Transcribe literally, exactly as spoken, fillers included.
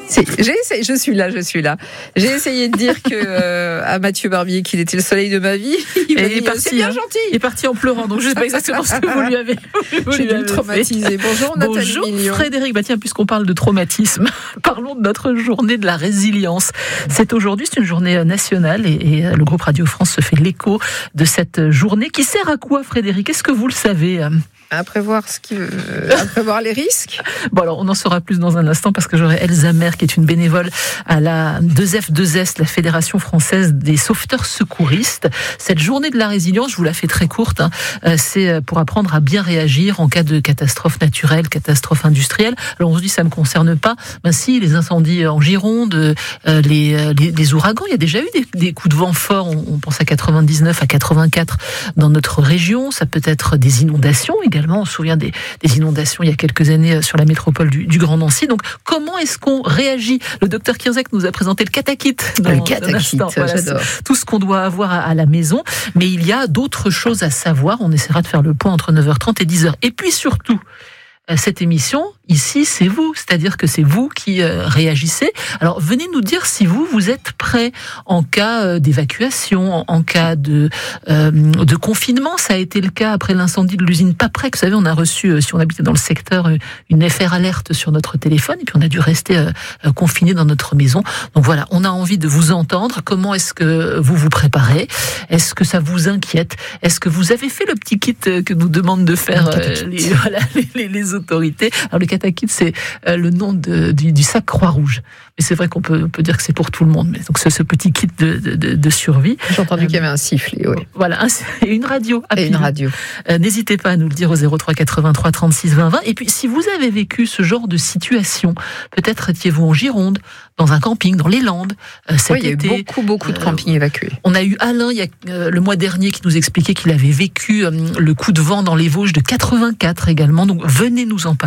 Si, j'ai essayé, je suis là, je suis là. J'ai essayé de dire que euh, à Mathieu Barbier qu'il était le soleil de ma vie. Il m'a Et dit, il est parti, c'est bien hein. gentil. Il est parti en pleurant, donc je sais pas exactement ce que vous lui avez. Vous J'ai lui dû avez le traumatiser. Bonjour Nathalie Bonjour Million. Frédéric. Bah tiens, puisqu'on parle de traumatisme, parlons de notre journée de la résilience. C'est aujourd'hui, c'est une journée nationale et, et le groupe Radio France se fait l'écho de cette journée qui sert à quoi, Frédéric? Est-ce que vous le savez? À prévoir, ce qui, euh, à prévoir les risques. Bon alors on en saura plus dans un instant parce que j'aurai Elsa Mer qui est une bénévole à la deux F deux S, la Fédération Française des Sauveteurs Secouristes. Cette journée de la résilience, je vous la fais très courte, hein, c'est pour apprendre à bien réagir en cas de catastrophe naturelle, catastrophe industrielle. Alors on se dit ça me concerne pas. Ben si, les incendies en Gironde, euh, les, les, les ouragans, il y a déjà eu des, des coups de vent forts, on, on pense à quatre-vingt-dix-neuf, à quatre-vingt-quatre dans notre région, ça peut être des inondations également. On se souvient des, des inondations il y a quelques années sur la métropole du, du Grand Nancy. Donc, comment est-ce qu'on réagit? Le docteur Kierzek nous a présenté le catakit. Dans le catakit, voilà, j'adore. Tout ce qu'on doit avoir à, à la maison. Mais il y a d'autres choses à savoir. On essaiera de faire le point entre neuf heures trente et dix heures. Et puis surtout, cette émission, ici, c'est vous. C'est-à-dire que c'est vous qui euh, réagissez. Alors, venez nous dire si vous, vous êtes prêt en cas euh, d'évacuation, en, en cas de, euh, de confinement. Ça a été le cas après l'incendie de l'usine Paprec. Vous savez, on a reçu, euh, si on habitait dans le secteur, euh, une F R alerte sur notre téléphone. Et puis, on a dû rester euh, euh, confiné dans notre maison. Donc voilà, on a envie de vous entendre. Comment est-ce que vous vous préparez? Est-ce que ça vous inquiète? Est-ce que vous avez fait le petit kit que nous demandent de faire euh, les, voilà, les, les, les autorités? Alors, le catakit, c'est euh, le nom de, du, du sac Croix-Rouge. Mais c'est vrai qu'on peut, on peut dire que c'est pour tout le monde. Mais donc, c'est ce petit kit de, de, de survie. J'ai entendu euh, qu'il y avait un sifflet, oui. Voilà, un, et une radio. Et une radio. Euh, n'hésitez pas à nous le dire au zéro trois quatre-vingt-trois trente-six vingt vingt. Et puis, si vous avez vécu ce genre de situation, peut-être étiez-vous en Gironde, dans un camping, dans les Landes, euh, cet oui, il y a été, eu beaucoup, beaucoup de campings euh, évacués. On a eu Alain, il y a, euh, le mois dernier, qui nous expliquait qu'il avait vécu euh, le coup de vent dans les Vosges de quatre-vingt-quatre également. Donc, venez nous en parler.